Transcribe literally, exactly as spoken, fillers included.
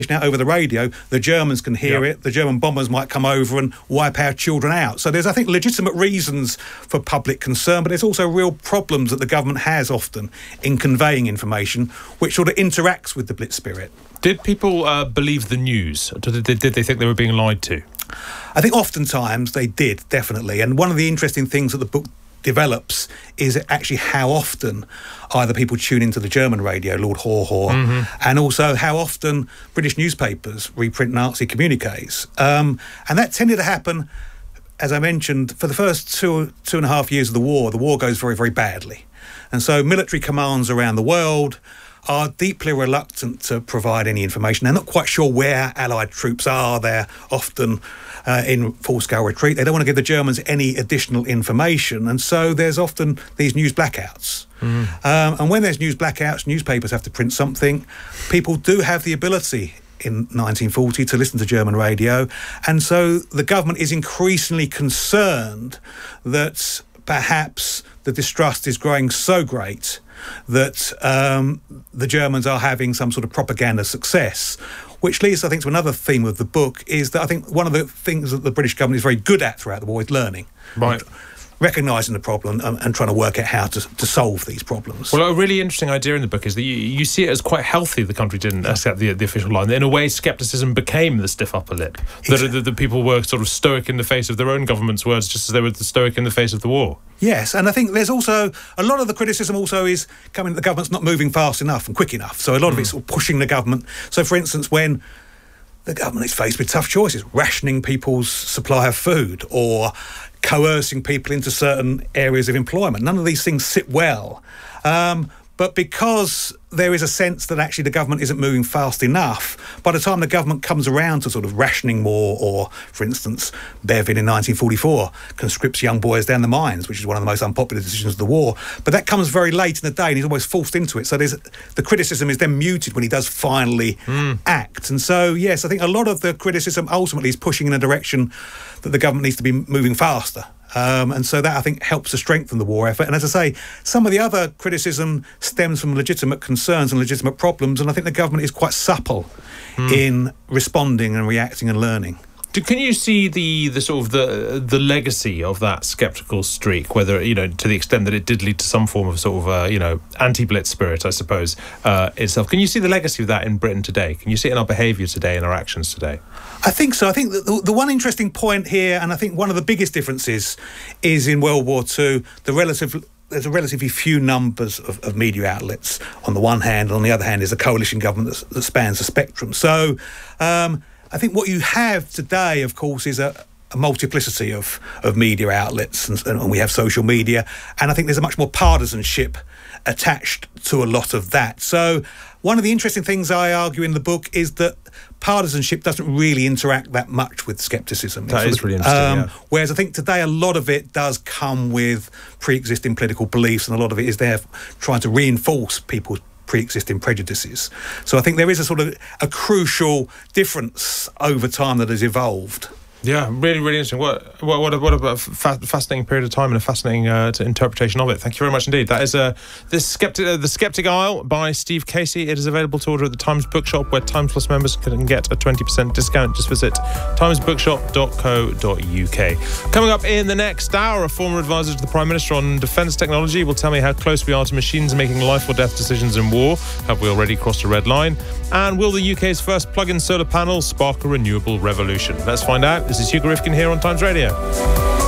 out over the radio, the Germans can hear yep. it, the German bombers might come over and wipe our children out. So there's, I think, legitimate reasons for public concern, but there's also real problems that the government has often in conveying information, which sort of interacts with the Blitz spirit. Did people uh, believe the news? Did they, did they think they were being lied to? I think oftentimes they did, definitely. And one of the interesting things that the book develops is actually how often either people tune into the German radio, Lord Haw Haw, mm-hmm. and also how often British newspapers reprint Nazi communiques. Um, and that tended to happen, as I mentioned, for the first two, two and a half years of the war. The war goes very, very badly. And so military commands around the world are deeply reluctant to provide any information. They're not quite sure where Allied troops are. They're often uh, in full-scale retreat. They don't want to give the Germans any additional information. And so there's often these news blackouts. Mm. Um, and when there's news blackouts, newspapers have to print something. People do have the ability in nineteen forty to listen to German radio. And so the government is increasingly concerned that perhaps the distrust is growing so great that um, the Germans are having some sort of propaganda success, which leads, I think, to another theme of the book, is that I think one of the things that the British government is very good at throughout the war is learning. Right. Recognising the problem and, and trying to work out how to, to solve these problems. Well, a really interesting idea in the book is that you, you see it as quite healthy the country didn't accept the, the official line. In a way, scepticism became the stiff upper lip. Exactly. That the, the people were sort of stoic in the face of their own government's words, just as they were stoic in the face of the war. Yes, and I think there's also a lot of the criticism also is coming the government's not moving fast enough and quick enough. So a lot mm. of it's sort of pushing the government. So, for instance, when the government is faced with tough choices, rationing people's supply of food or coercing people into certain areas of employment. None of these things sit well. Um, but because there is a sense that actually the government isn't moving fast enough, by the time the government comes around to sort of rationing more, or, for instance, Bevin in nineteen forty-four conscripts young boys down the mines, which is one of the most unpopular decisions of the war. But that comes very late in the day and he's almost forced into it. So there's the criticism is then muted when he does finally mm. act. And so, yes, I think a lot of the criticism ultimately is pushing in a direction that the government needs to be moving faster. Um, and so that, I think, helps to strengthen the war effort. And as I say, some of the other criticism stems from legitimate concerns and legitimate problems, and I think the government is quite supple mm. in responding and reacting and learning. Do, can you see the, the sort of the the legacy of that sceptical streak, whether, you know, to the extent that it did lead to some form of sort of, uh, you know, anti-Blitz spirit, I suppose, uh, itself? Can you see the legacy of that in Britain today? Can you see it in our behaviour today, in our actions today? I think so. I think that the, the one interesting point here, and I think one of the biggest differences, is in World War Two, the relative... there's a relatively few numbers of, of media outlets on the one hand, and on the other hand is a coalition government that, that spans the spectrum. So um, I think what you have today, of course, is a, a multiplicity of, of media outlets, and, and we have social media, and I think there's a much more partisanship attached to a lot of that. So one of the interesting things I argue in the book is that partisanship doesn't really interact that much with scepticism. That is really interesting, um, yeah. Whereas I think today a lot of it does come with pre-existing political beliefs, and a lot of it is there trying to reinforce people's pre-existing prejudices. So I think there is a sort of a crucial difference over time that has evolved. Yeah, really, really interesting. What, what, what, a, what a fa fascinating period of time and a fascinating uh, interpretation of it. Thank you very much indeed. That is uh, this Skeptic, uh, The Skeptic Isle by Steve Casey. It is available to order at the Times Bookshop, where Times Plus members can get a twenty percent discount. Just visit times bookshop dot co dot U K. Coming up in the next hour, a former advisor to the Prime Minister on defence technology will tell me how close we are to machines making life or death decisions in war. Have we already crossed a red line? And will the U K's first plug-in solar panels spark a renewable revolution? Let's find out. This is Hugo Rifkin here on Times Radio.